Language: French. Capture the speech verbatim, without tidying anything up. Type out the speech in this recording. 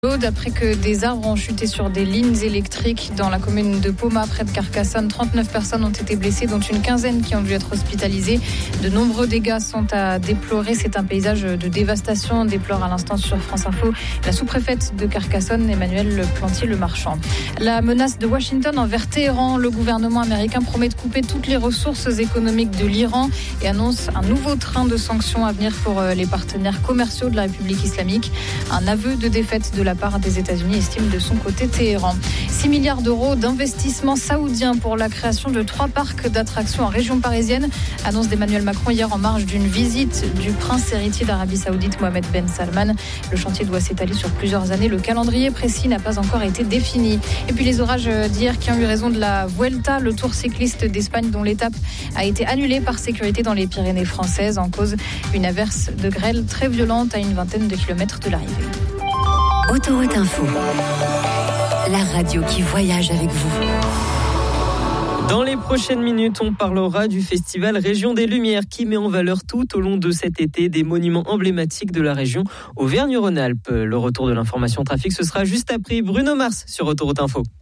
D'après que des arbres ont chuté sur des lignes électriques dans la commune de Poma, près de Carcassonne, trente-neuf personnes ont été blessées, dont une quinzaine qui ont dû être hospitalisées. De nombreux dégâts sont à déplorer. C'est un paysage de dévastation, déplore à l'instant sur France Info la sous-préfète de Carcassonne, Emmanuel Plantier-Le-Marchand. La menace de Washington envers Téhéran. Le gouvernement américain promet de couper toutes les ressources économiques de l'Iran et annonce un nouveau train de sanctions à venir pour les partenaires commerciaux de la République islamique. Un aveu de défaite de la part des États-Unis, estime de son côté Téhéran. six milliards d'euros d'investissement saoudien pour la création de trois parcs d'attractions en région parisienne. Annonce d'Emmanuel Macron hier en marge d'une visite du prince héritier d'Arabie Saoudite Mohamed Ben Salman. Le chantier doit s'étaler sur plusieurs années. Le calendrier précis n'a pas encore été défini. Et puis les orages d'hier qui ont eu raison de la Vuelta, le tour cycliste d'Espagne dont l'étape a été annulée par sécurité dans les Pyrénées françaises. En cause, une averse de grêle très violente à une vingtaine de kilomètres de l'arrivée. Autoroute Info, la radio qui voyage avec vous. Dans les prochaines minutes, on parlera du festival Région des Lumières qui met en valeur tout au long de cet été des monuments emblématiques de la région Auvergne-Rhône-Alpes. Le retour de l'information trafic, ce sera juste après Bruno Mars sur Autoroute Info.